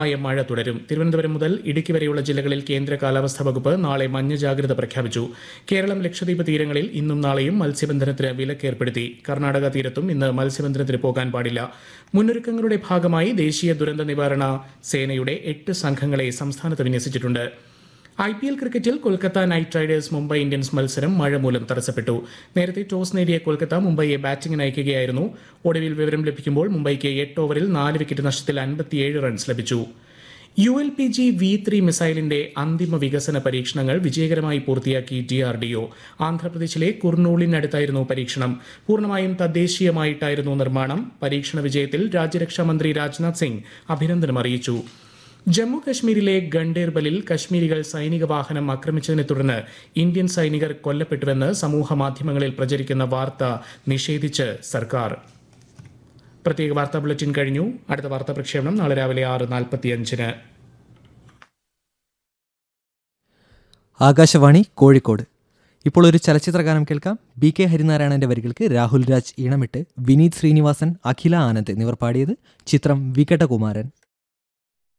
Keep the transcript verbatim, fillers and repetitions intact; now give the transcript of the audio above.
ായ മഴ തുടരും. തിരുവനന്തപുരം മുതൽ ഇടുക്കി വരെയുള്ള ജില്ലകളിൽ കേന്ദ്ര കാലാവസ്ഥാ വകുപ്പ് നാളെ മഞ്ഞ ജാഗ്രത പ്രഖ്യാപിച്ചു. കേരളം ലക്ഷദ്വീപ് തീരങ്ങളിൽ ഇന്നും നാളെയും മത്സ്യബന്ധനത്തിന് വിലക്കേർപ്പെടുത്തി. കർണാടക തീരത്തും ഇന്ന് മത്സ്യബന്ധനത്തിന് പോകാൻ പാടില്ല. മുന്നൊരുക്കങ്ങളുടെ ഭാഗമായി ദേശീയ ദുരന്ത നിവാരണ സേനയുടെ എട്ട് സംഘങ്ങളെ സംസ്ഥാനത്ത് വിന്യസിച്ചിട്ടുണ്ട്. ഐ പി എൽ ക്രിക്കറ്റിൽ Kolkata night Riders Mumbai Indians മത്സരം മഴ മൂലം തടസ്സപ്പെട്ടു. നേരത്തെ ടോസ് നേടിയ കൊൽക്കത്ത മുംബൈയെ ബാറ്റിംഗിന് അയക്കുകയായിരുന്നു. ഒടുവിൽ വിവരം ലഭിക്കുമ്പോൾ മുംബൈക്ക് എട്ട് ഓവറിൽ നാല് വിക്കറ്റ് നഷ്ടത്തിൽ അൻപത്തിയേഴ് റൺസ് ലഭിച്ചു. U L P G V three മിസൈലിന്റെ അന്തിമ വികസന പരീക്ഷണങ്ങൾ വിജയകരമായി പൂർത്തിയാക്കി ഡി ആർ ഡി ഒ. ആന്ധ്രാപ്രദേശിലെ കുർണൂളിനടുത്തായിരുന്നു പരീക്ഷണം. പൂർണ്ണമായും തദ്ദേശീയമായിട്ടായിരുന്നു നിർമ്മാണം. പരീക്ഷണ വിജയത്തിൽ രാജ്യരക്ഷാമന്ത്രി രാജ്നാഥ് സിംഗ് അഭിനന്ദനം അറിയിച്ചു. ജമ്മു കശ്മീരിലെ ഗണ്ടേർബലിൽ കശ്മീരികൾ സൈനിക വാഹനം ആക്രമിച്ചതിനെ തുടർന്ന് ഇന്ത്യൻ സൈനികർ കൊല്ലപ്പെട്ടുവെന്ന് സമൂഹ മാധ്യമങ്ങളിൽ പ്രചരിക്കുന്ന വാർത്ത നിഷേധിച്ച് സർക്കാർ. പ്രത്യേക വാർത്താ ബുള്ളറ്റിൻ കഴിഞ്ഞു. അടുത്ത വാർത്താ പ്രക്ഷേപണം നാളെ രാവിലെ ആറ് നാൽപ്പത്തിയഞ്ചിന്. ആകാശവാണി കോഴിക്കോട്. ഇപ്പോൾ ഒരു ചലച്ചിത്രഗാനം കേൾക്കാം. ബി കെ ഹരിനാരായണന്റെ വരികൾക്ക് രാഹുൽ രാജ് ഈണമിട്ട് വിനീത് ശ്രീനിവാസൻ, അഖില ആനന്ദ് എന്നിവർ പാടിയത്. ചിത്രം വികടകുമാരൻ.